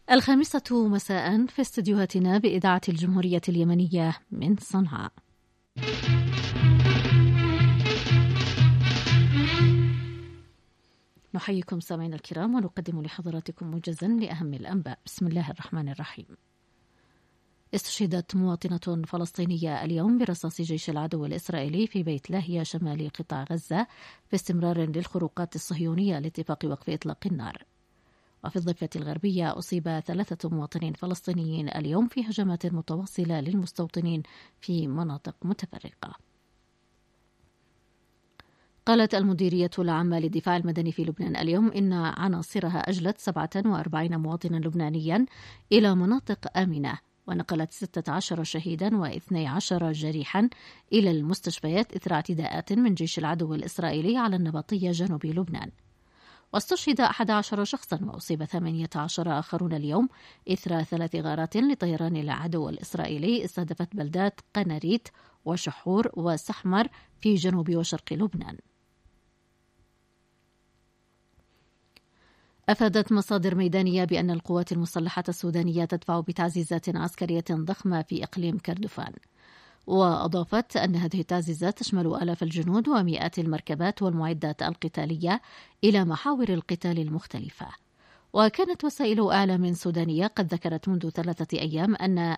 الخامسة مساء في استديوهاتنا بإذاعة الجمهورية اليمنية من صنعاء. نحييكم سامعينا الكرام ونقدم لحضراتكم موجزا لأهم الأنباء. بسم الله الرحمن الرحيم. استشهدت مواطنة فلسطينية اليوم برصاص جيش العدو الإسرائيلي في بيت لاهيا شمال قطاع غزة في استمرار للخروقات الصهيونية لاتفاق وقف إطلاق النار. وفي الضفة الغربية أصيب 3 مواطنين فلسطينيين اليوم في هجمات متواصلة للمستوطنين في مناطق متفرقة. قالت المديرية العامة للدفاع المدني في لبنان اليوم إن عناصرها أجلت 47 مواطنا لبنانيا إلى مناطق آمنة، ونقلت 16 شهيدا و12 جريحا إلى المستشفيات إثر اعتداءات من جيش العدو الإسرائيلي على النبطية جنوب لبنان. واستشهد 11 شخصا وأصيب 18 آخرون اليوم إثر 3 غارات لطيران العدو الإسرائيلي استهدفت بلدات قناريت وشحور وسحمر في جنوب وشرق لبنان. أفادت مصادر ميدانية بأن القوات المسلحة السودانية تدفع بتعزيزات عسكرية ضخمة في إقليم كردفان، وأضافت أن هذه التعزيزات تشمل آلاف الجنود ومئات المركبات والمعدات القتالية إلى محاور القتال المختلفة. وكانت وسائل إعلام سودانية قد ذكرت منذ 3 أيام أن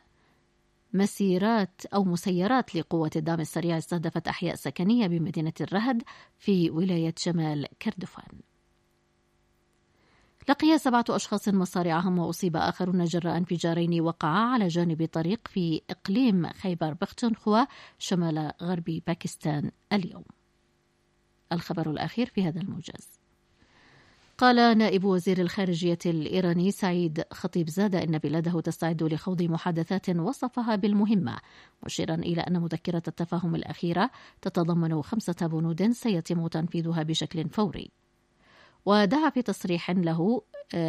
مسيرات لقوة الدعم السريع استهدفت أحياء سكنية بمدينة الرهد في ولاية شمال كردفان. لقي 7 أشخاص مصارعهم وأصيب آخرون جراء انفجارين وقعا على جانب طريق في إقليم خيبر بختونخوا شمال غرب باكستان اليوم. الخبر الأخير في هذا الموجز. قال نائب وزير الخارجية الإيراني سعيد خطيبزاد إن بلاده تستعد لخوض محادثات وصفها بالمهمة، مشيرا إلى أن مذكرة التفاهم الأخيرة تتضمن 5 بنود سيتم تنفيذها بشكل فوري. ودعا في تصريح له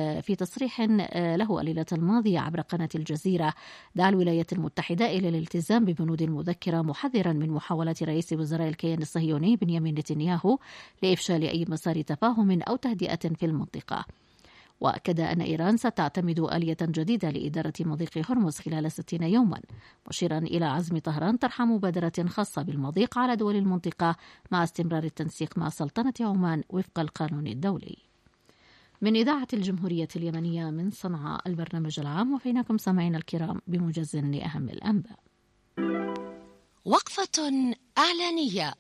الليلة الماضية عبر قناة الجزيرة، دعا الولايات المتحدة إلى الالتزام ببنود المذكرة، محذرا من محاولة رئيس وزراء الكيان الصهيوني بنيامين نتنياهو لإفشال أي مسار تفاهم أو تهدئة في المنطقة. وأكد أن إيران ستعتمد آلية جديدة لإدارة مضيق هرمز خلال 60 يوما، مشيرا إلى عزم طهران طرح مبادرة خاصة بالمضيق على دول المنطقة مع استمرار التنسيق مع سلطنة عمان وفق القانون الدولي. من إذاعة الجمهورية اليمنية من صنعاء البرنامج العام، وفيناكم سامعين الكرام بموجز لأهم الأنباء. وقفة إعلانية.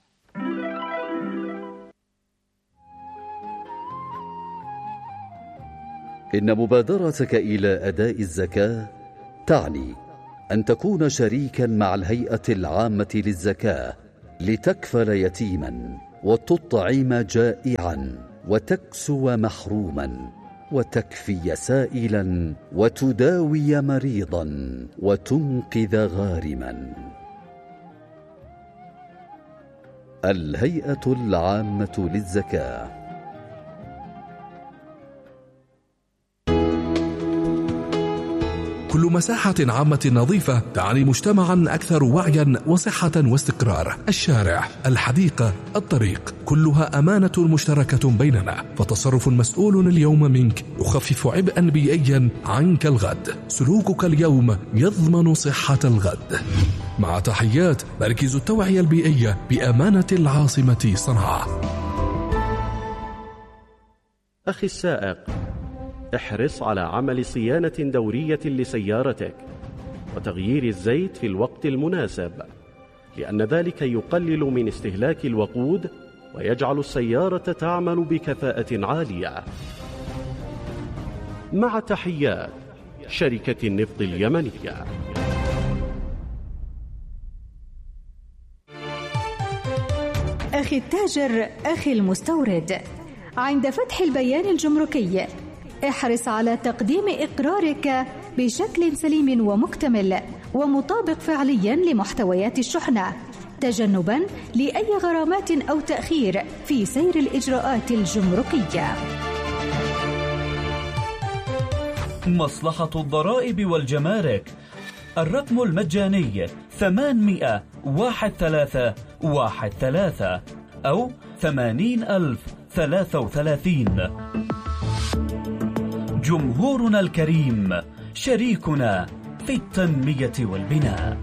إن مبادرتك إلى أداء الزكاة تعني أن تكون شريكا مع الهيئة العامة للزكاة لتكفل يتيما وتطعم جائعا وتكسو محروما وتكفي سائلا وتداوي مريضا وتنقذ غارما. الهيئة العامة للزكاة. كل مساحة عامة نظيفة تعني مجتمعا أكثر وعيا وصحة واستقرار. الشارع، الحديقة، الطريق، كلها أمانة مشتركة بيننا، فتصرف مسؤول اليوم منك يخفف عبئا بيئيا عنك الغد. سلوكك اليوم يضمن صحة الغد. مع تحيات مركز التوعية البيئية بأمانة العاصمة صنعاء. أخي السائق، احرص على عمل صيانة دورية لسيارتك وتغيير الزيت في الوقت المناسب، لأن ذلك يقلل من استهلاك الوقود ويجعل السيارة تعمل بكفاءة عالية. مع تحيات شركة النفط اليمنية. أخي التاجر، أخي المستورد، عند فتح البيان الجمركي احرص على تقديم إقرارك بشكل سليم ومكتمل ومطابق فعليا لمحتويات الشحنة، تجنبا لأي غرامات أو تأخير في سير الإجراءات الجمركية. مصلحة الضرائب والجمارك، الرقم المجاني 800-1313 أو 80,033. جمهورنا الكريم شريكنا في التنمية والبناء.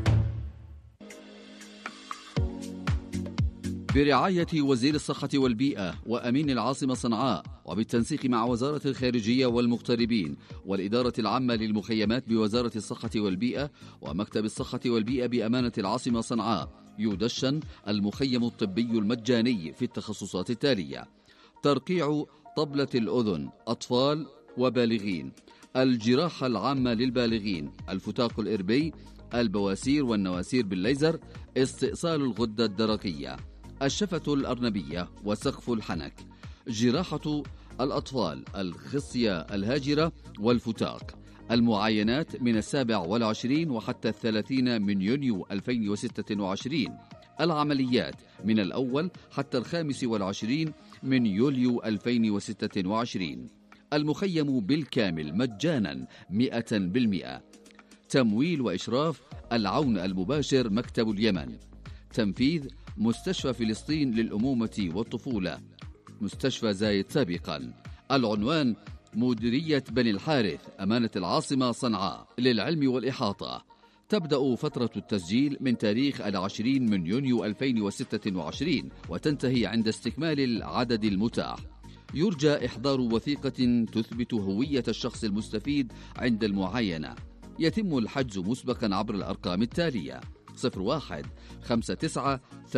برعاية وزير الصحة والبيئة وأمين العاصمة صنعاء، وبالتنسيق مع وزارة الخارجية والمغتربين والإدارة العامة للمخيمات بوزارة الصحة والبيئة ومكتب الصحة والبيئة بأمانة العاصمة صنعاء، يدشن المخيم الطبي المجاني في التخصصات التالية: ترقيع طبلة الأذن أطفال وبالغين، الجراحة العامة للبالغين، الفتاق الإربي، البواسير والنواسير بالليزر، استئصال الغدة الدرقية، الشفة الأرنبية وسقف الحنك، جراحة الأطفال، الخصية الهاجرة والفتاق، المعاينات من 27 وحتى 30 من يونيو 2026، العمليات من 1 حتى 25 من يوليو 2026. المخيم بالكامل مجانا 100%. تمويل وإشراف العون المباشر مكتب اليمن. تنفيذ مستشفى فلسطين للأمومة والطفولة، مستشفى زايد سابقا. العنوان مديرية بني الحارث، أمانة العاصمة صنعاء. للعلم والإحاطة، تبدأ فترة التسجيل من تاريخ 20 من يونيو 2026 وتنتهي عند استكمال العدد المتاح. يرجى إحضار وثيقة تثبت هوية الشخص المستفيد عند المعاينة. يتم الحجز مسبقا عبر الأرقام التالية: 01 59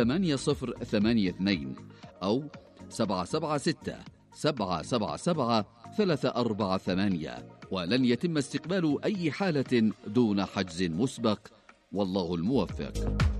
8082 أو 776 777 348. ولن يتم استقبال أي حالة دون حجز مسبق، والله الموفق.